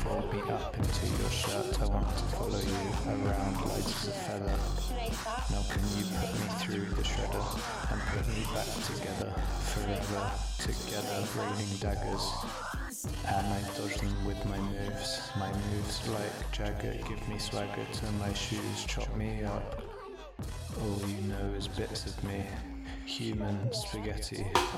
fold me up into your shirt. I want to follow you around light as a feather. Now can you put me through the shredder and put me back together, forever together, raining daggers. And I dodge them with my moves like Jagger, give me swagger to my shoes, chop me up. All you know is bits of me, human spaghetti.